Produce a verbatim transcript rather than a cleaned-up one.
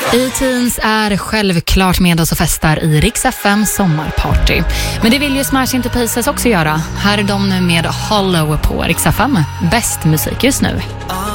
E-Teens är självklart med oss och festar i Rix F M sommarparty. Men det vill ju Smash Into Pieces också göra. Här är de nu med Hollow på Rix F M. Bäst musik just nu.